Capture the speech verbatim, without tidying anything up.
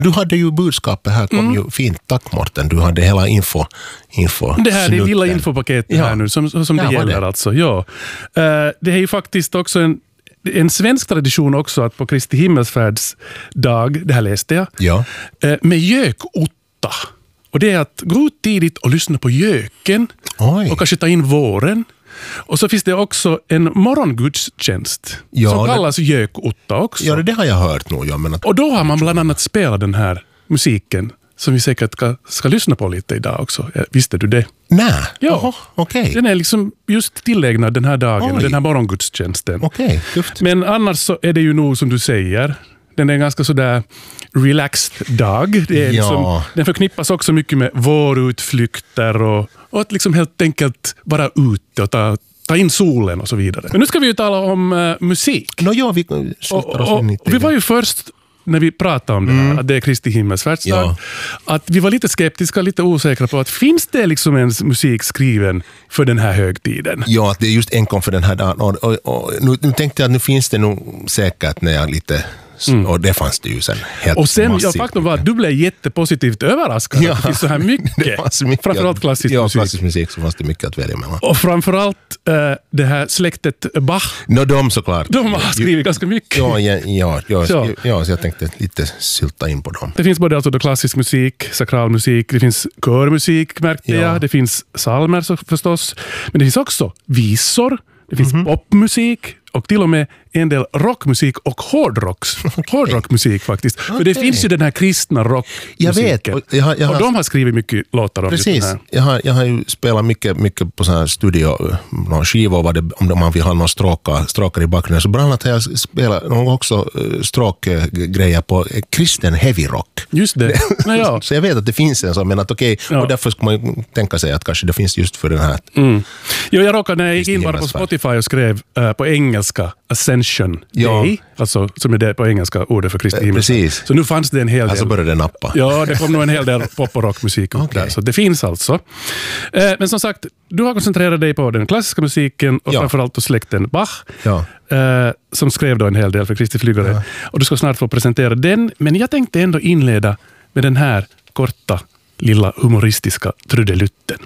Du hade ju budskapet här, kom mm. ju fint. Tack Morten, du hade hela info. info det här är det lilla infopaketet ja. här nu som, som det ja, gäller det. alltså. Ja. Uh, det är ju faktiskt också en, en svensk tradition också att på Kristi himmelsfärdsdag, det här läste jag, ja. uh, med gökotta. Och det är att gå ut tidigt och lyssna på göken Oj. och kanske ta in våren. Och så finns det också en morgongudstjänst ja, som kallas det, gökotta också. Ja, det har jag hört nog. Jag menar, och då har man bland annat spelat den här musiken som vi säkert ska, ska lyssna på lite idag också. Visste du det? Nej, ja, okej. Okay. Den är liksom just tillägnad den här dagen, Oj. den här morgongudstjänsten. Okej, okay, men annars så är det ju nog som du säger. Den är en ganska sådär relaxed dag. Det är ja. liksom, den förknippas också mycket med vårutflykter och, och att liksom helt enkelt vara ute och ta, ta in solen och så vidare. Men nu ska vi ju tala om uh, musik. No, ja, vi, och, och, och vi var ju först när vi pratade om det här, mm. att det är Kristi himmelsfärdsdag, ja. att vi var lite skeptiska, lite osäkra på att finns det liksom en musik skriven för den här högtiden? Ja, att det är just enkom för den här dagen. Och, och, och, nu, nu tänkte jag att nu finns det nog säkert när jag lite... Mm. Och det fanns det ju sen helt Och sen, massivt. ja, faktum var att du blev jättepositivt överraskad. Ja. Det finns så här mycket. Det fanns mycket. Framförallt klassisk ja, musik. Ja, klassisk musik så fanns det mycket att välja mellan. Och framförallt äh, det här släktet Bach. No, de såklart. De har skrivit ju, ganska mycket. Ja, ja, ja, ja, så. ja, så jag tänkte lite sylta in på dem. Det finns både alltså då klassisk musik, sakral musik, det finns körmusik märkte ja. jag, det finns psalmer så förstås. Men det finns också visor, det finns mm-hmm. popmusik och till och med en del rockmusik och hårdrocks. Okay. Hårdrockmusik faktiskt. Okay. För det finns ju den här kristna rockmusiken. Jag vet. Och, jag har, jag har, och de har skrivit mycket låtar om precis. det här. Jag har, jag har ju spelat mycket, mycket på sån här studio, någon skiva var det, om man vill ha någon stråkar, stråkar i bakgrunden. Så bland annat har jag spelat också stråkgrejer på kristen heavy rock. Just det. Nej, ja. Så jag vet att det finns en sån, men att okej, okay, ja. och därför ska man ju tänka sig att kanske det finns just för den här. Mm. Jo, jag råkade när jag gick in bara på Spotify och skrev uh, på engelska Ascension ja. Day, alltså som är det på engelska ordet för Kristi himmel. Precis. Så nu fanns det en hel del. Alltså började det nappa. Ja, det kom nog en hel del pop- och rockmusik upp okay. där. Så det finns alltså. Eh, men som sagt, du har koncentrerat dig på den klassiska musiken och ja. framförallt på släkten Bach. Ja. Eh, som skrev då en hel del för Kristi flygare. Ja. Och du ska snart få presentera den. Men jag tänkte ändå inleda med den här korta, lilla humoristiska trudelutten.